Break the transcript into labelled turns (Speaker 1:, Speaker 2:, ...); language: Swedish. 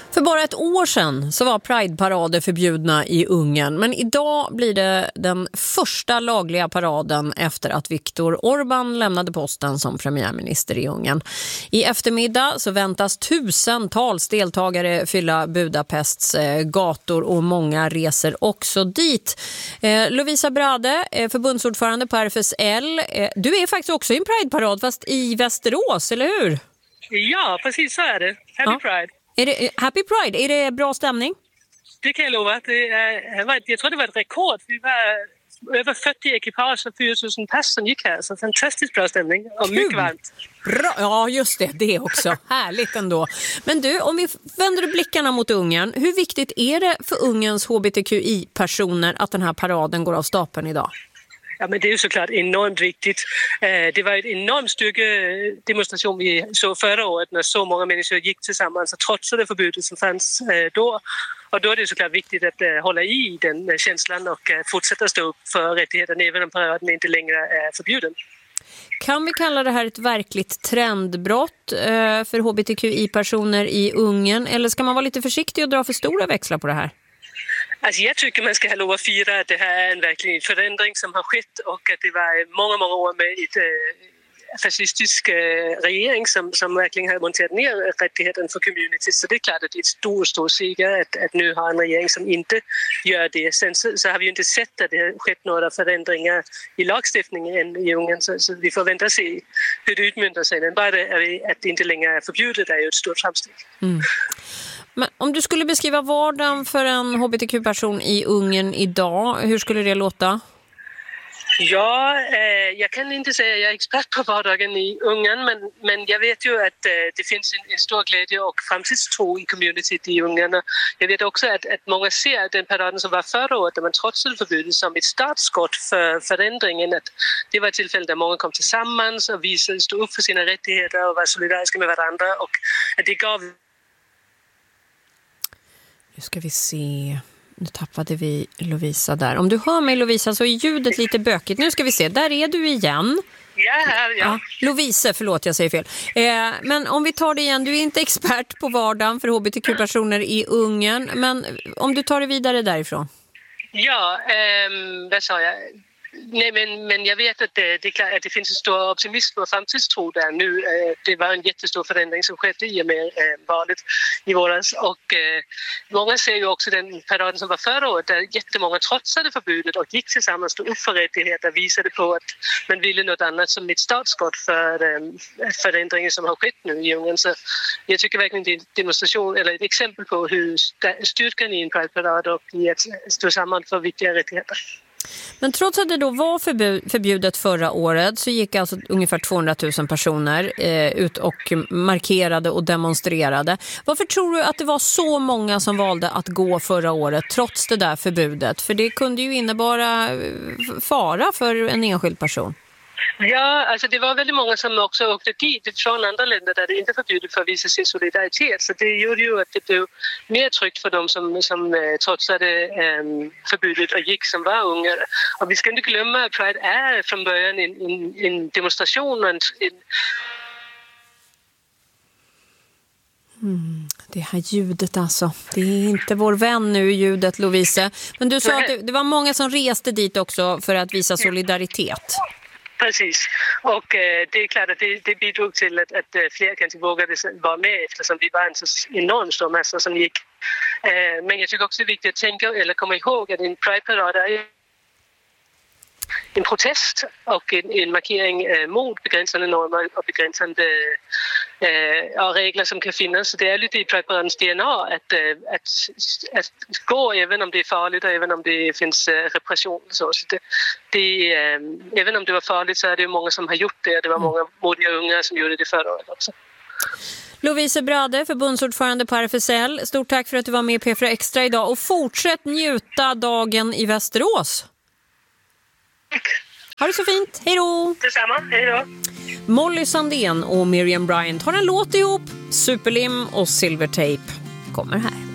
Speaker 1: För bara ett år sedan så var Pride-parader förbjudna i Ungern, men idag blir det den första lagliga paraden efter att Viktor Orbán lämnade posten som premiärminister i Ungern. I eftermiddag så väntas tusentals deltagare fylla Budapests gator och många reser också dit. Lovisa Brade, förbundsordförande på RFSL, du är faktiskt också i en Pride-parad fast i Västerås, eller hur?
Speaker 2: Ja, precis så är det. Happy Pride.
Speaker 1: Är det Happy Pride? Är det bra stämning?
Speaker 2: Det kan jag lova. Jag tror det var ett rekord. Vi var över 40 ekipage och 4 000 pass som gick här. Så fantastiskt bra stämning och mycket varmt.
Speaker 1: Bra. Ja, just det också. Härligt ändå. Men du, om vi vänder blickarna mot Ungern, hur viktigt är det för Ungerns hbtqi-personer att den här paraden går av stapeln idag?
Speaker 2: Ja, men det är ju såklart enormt viktigt. Det var ett enormt styrkedemonstration vi såg förra året när så många människor gick tillsammans och trotsade förbudet som fanns då. Och då är det såklart viktigt att hålla i den känslan och fortsätta stå upp för rättigheterna även om paraden inte längre är förbjuden.
Speaker 1: Kan vi kalla det här ett verkligt trendbrott för hbtqi-personer i Ungern, eller ska man vara lite försiktig och dra för stora växlar på det här?
Speaker 2: Alltså jag tycker man ska ha lov att fira att det här är en verklig förändring som har skett och att det var många år med ett fascistisk regering som verkligen har monterat ner rättigheten för community. Så det är klart att det är ett stor seger att nu ha en regering som inte gör det. Sen så har vi ju inte sett att det har skett några förändringar i lagstiftningen än i Ungern, så vi får vänta och se hur det utmyntar sig. Men bara att det inte längre är förbjudet är ju ett stort framsteg.
Speaker 1: Mm. Men om du skulle beskriva vardagen för en hbtq-person i Ungern idag, hur skulle det låta?
Speaker 2: Ja, jag kan inte säga att jag är expert på vardagen i Ungern, men jag vet ju att det finns en stor glädje och framtidstro i communityt i Ungern. Jag vet också att många ser den paraden som var förra året där man trotsade förbudet som ett startskott för förändringen. Att det var ett tillfälle där många kom tillsammans och stod upp för sina rättigheter och var solidariska med varandra och att det gav...
Speaker 1: Nu ska vi se. Nu tappade vi Lovisa där. Om du hör mig, Lovisa, så är ljudet lite bökigt. Nu ska vi se. Där är du igen.
Speaker 2: Ja.
Speaker 1: Lovisa, förlåt, jag säger fel. Men om vi tar det igen. Du är inte expert på vardagen för hbtq-personer i Ungern. Men om du tar det vidare därifrån.
Speaker 2: Ja, vad sa jag? Nej, men jag vet att det är klart att det finns en stor optimism och framtidstro där nu. Det var en jättestor förändring som skedde i och med valet i våras. Och många ser ju också den paraden som var förra året där jättemånga trotsade förbudet och gick tillsammans, stod upp för rättigheter, visade på att man ville något annat som ett startskott för förändringen som har skett nu i Ungern. Så jag tycker verkligen det är en demonstration eller ett exempel på hur styrkan i en Pride-parad och i att stå samman för viktiga rättigheter.
Speaker 1: Men trots att det då var förbjudet förra året så gick alltså ungefär 200 000 personer ut och markerade och demonstrerade. Varför tror du att det var så många som valde att gå förra året trots det där förbudet? För det kunde ju innebära fara för en enskild person.
Speaker 2: Ja, alltså det var väldigt många som också åkte dit från andra länder där det inte är förbjudet för att visa sin solidaritet. Så det gjorde ju att det blev mer tryggt för dem som trotsade förbudet och gick som var unga. Och vi ska inte glömma att Pride är från början en demonstration och
Speaker 1: Det här ljudet alltså. Det är inte vår vän nu, ljudet, Lovisa. Men du sa att det var många som reste dit också för att visa solidaritet.
Speaker 2: Precis, och det är klart att det bidrog till att fler kanske vågade vara med eftersom det var en så enormt stor massa som gick. Men jag tycker också det är viktigt att tänka eller komma ihåg att en Pride-parad är en protest och en markering mot begränsande normer och begränsande regler som kan finnas. Så det är lite i Pride-paradens DNA att gå även om det är farligt och även om det finns repression. Så även om det var farligt så är det många som har gjort det. Det var många modiga unga som gjorde det förra året också.
Speaker 1: Lovisa Brade, förbundsordförande på RFSL. Stort tack för att du var med i P4 Extra idag och fortsätt njuta dagen i Västerås. Ha det så fint, hej då!
Speaker 2: Detsamma, hej då!
Speaker 1: Molly Sandén och Miriam Bryant har en låt ihop. Superlim och Silvertape kommer här.